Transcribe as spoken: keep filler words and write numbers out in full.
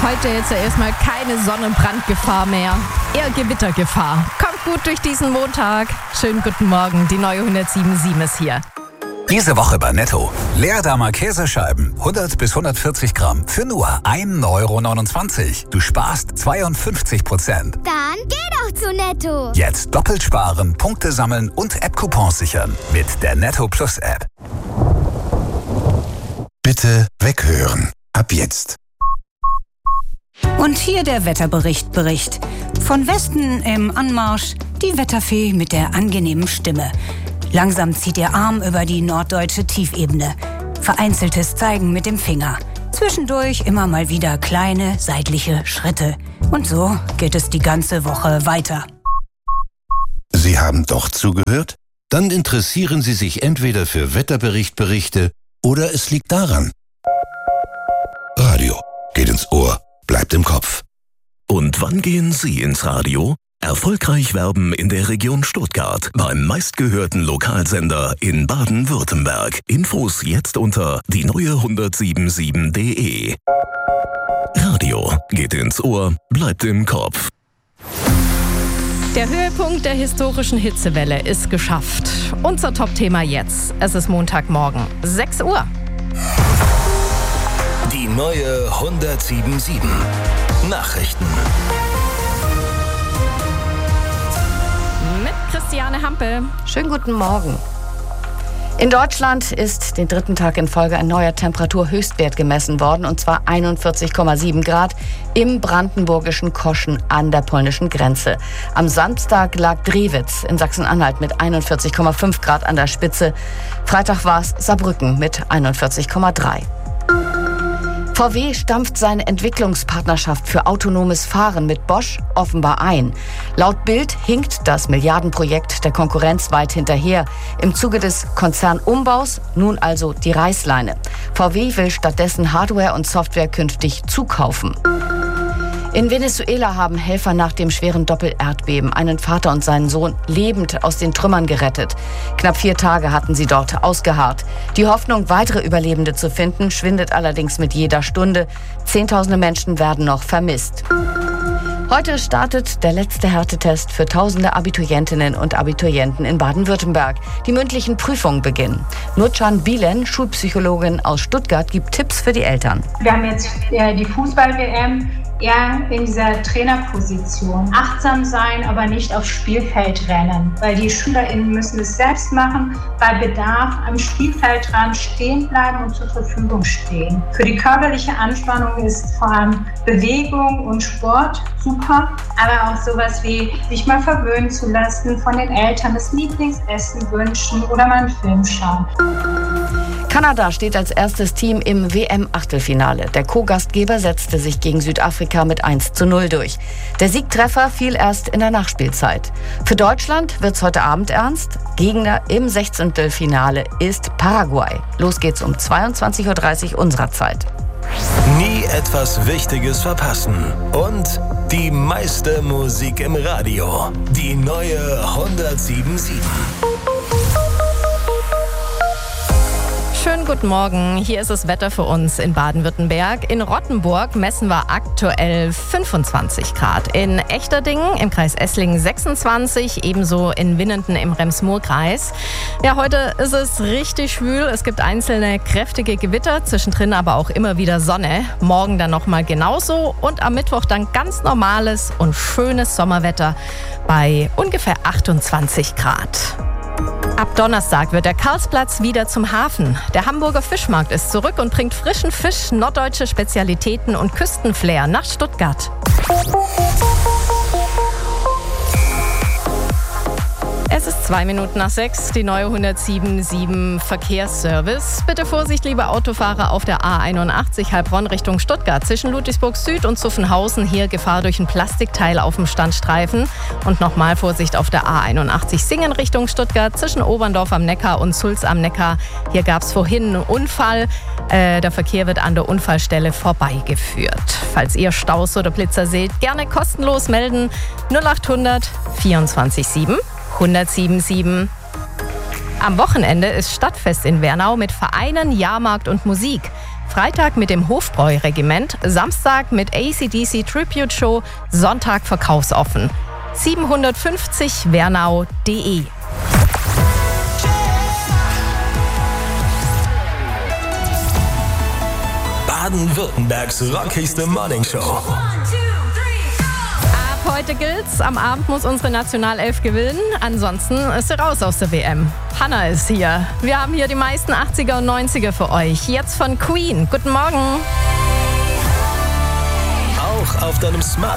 Heute jetzt ja erstmal keine Sonnenbrandgefahr mehr, eher Gewittergefahr. Kommt gut durch diesen Montag. Schönen guten Morgen, die neue hundertsieben Komma sieben ist hier. Diese Woche bei Netto. Leerdammer Käsescheiben, hundert bis hundertvierzig Gramm, für nur ein Euro neunundzwanzig. Du sparst zweiundfünfzig Prozent. Dann geh doch zu Netto. Jetzt doppelt sparen, Punkte sammeln und App-Coupons sichern mit der Netto Plus App. Bitte weghören. Ab jetzt. Und hier der Wetterbericht Bericht. Von Westen im Anmarsch die Wetterfee mit der angenehmen Stimme. Langsam zieht ihr Arm über die norddeutsche Tiefebene. Vereinzeltes Zeigen mit dem Finger. Zwischendurch immer mal wieder kleine seitliche Schritte. Und so geht es die ganze Woche weiter. Sie haben doch zugehört? Dann interessieren Sie sich entweder für Wetterberichtberichte oder es liegt daran. Radio geht ins Ohr, bleibt im Kopf. Und wann gehen Sie ins Radio? Erfolgreich werben in der Region Stuttgart beim meistgehörten Lokalsender in Baden-Württemberg. Infos jetzt unter die neue hundertsieben Komma sieben punkt de. Radio geht ins Ohr, bleibt im Kopf. Der Höhepunkt der historischen Hitzewelle ist geschafft. Unser Top-Thema jetzt. Es ist Montagmorgen, sechs Uhr. Die neue hundertsieben Komma sieben. Nachrichten. Mit Christiane Hampel. Schönen guten Morgen. In Deutschland ist den dritten Tag in Folge ein neuer Temperaturhöchstwert gemessen worden, und zwar einundvierzig Komma sieben Grad im brandenburgischen Koschen an der polnischen Grenze. Am Samstag lag Drewitz in Sachsen-Anhalt mit einundvierzig Komma fünf Grad an der Spitze. Freitag war es Saarbrücken mit einundvierzig Komma drei. V W stampft seine Entwicklungspartnerschaft für autonomes Fahren mit Bosch offenbar ein. Laut Bild hinkt das Milliardenprojekt der Konkurrenz weit hinterher. Im Zuge des Konzernumbaus nun also die Reißleine. V W will stattdessen Hardware und Software künftig zukaufen. In Venezuela haben Helfer nach dem schweren Doppelerdbeben einen Vater und seinen Sohn lebend aus den Trümmern gerettet. Knapp vier Tage hatten sie dort ausgeharrt. Die Hoffnung, weitere Überlebende zu finden, schwindet allerdings mit jeder Stunde. Zehntausende Menschen werden noch vermisst. Heute startet der letzte Härtetest für tausende Abiturientinnen und Abiturienten in Baden-Württemberg. Die mündlichen Prüfungen beginnen. Nurcan Bilen, Schulpsychologin aus Stuttgart, gibt Tipps für die Eltern. Wir haben jetzt äh, die Fußball-W M eher in dieser Trainerposition. Achtsam sein, aber nicht aufs Spielfeld rennen, weil die SchülerInnen müssen es selbst machen, bei Bedarf am Spielfeldrand stehen bleiben und zur Verfügung stehen. Für die körperliche Anspannung ist vor allem Bewegung und Sport super, aber auch sowas wie sich mal verwöhnen zu lassen, von den Eltern das Lieblingsessen wünschen oder mal einen Film schauen. Kanada steht als erstes Team im W M-Achtelfinale. Der Co-Gastgeber setzte sich gegen Südafrika mit eins zu null durch. Der Siegtreffer fiel erst in der Nachspielzeit. Für Deutschland wird's heute Abend ernst. Gegner im Sechzehntelfinale ist Paraguay. Los geht's um zweiundzwanzig Uhr dreißig unserer Zeit. Nie etwas Wichtiges verpassen. Und die meiste Musik im Radio. Die neue hundertsieben Komma sieben. Schönen guten Morgen, hier ist das Wetter für uns in Baden-Württemberg. In Rottenburg messen wir aktuell fünfundzwanzig Grad. In Echterdingen im Kreis Esslingen sechsundzwanzig, ebenso in Winnenden im Rems-Murr-Kreis. Ja, heute ist es richtig schwül. Es gibt einzelne kräftige Gewitter, zwischendrin aber auch immer wieder Sonne. Morgen dann nochmal genauso und am Mittwoch dann ganz normales und schönes Sommerwetter bei ungefähr achtundzwanzig Grad. Ab Donnerstag wird der Karlsplatz wieder zum Hafen. Der Hamburger Fischmarkt ist zurück und bringt frischen Fisch, norddeutsche Spezialitäten und Küstenflair nach Stuttgart. Es ist zwei Minuten nach sechs, die neue hundertsieben Komma sieben Verkehrsservice. Bitte Vorsicht, liebe Autofahrer, auf der A einundachtzig Heilbronn Richtung Stuttgart. Zwischen Ludwigsburg Süd und Zuffenhausen hier Gefahr durch ein Plastikteil auf dem Standstreifen. Und nochmal Vorsicht auf der A einundachtzig Singen Richtung Stuttgart. Zwischen Oberndorf am Neckar und Sulz am Neckar. Hier gab es vorhin einen Unfall. Äh, der Verkehr wird an der Unfallstelle vorbeigeführt. Falls ihr Staus oder Blitzer seht, gerne kostenlos melden. null achthundert vierundzwanzig sieben hundertsieben sieben. Am Wochenende ist Stadtfest in Wernau mit Vereinen, Jahrmarkt und Musik. Freitag mit dem Hofbräu-Regiment, Samstag mit A C D C Tribute Show, Sonntag verkaufsoffen. siebenhundertfünfzig wernau punkt de. Baden-Württembergs rockigste Morningshow. Ab heute gilt's. Am Abend muss unsere Nationalelf gewinnen. Ansonsten ist sie raus aus der W M. Hannah ist hier. Wir haben hier die meisten achtziger und neunziger für euch. Jetzt von Queen. Guten Morgen. Auch auf deinem Smart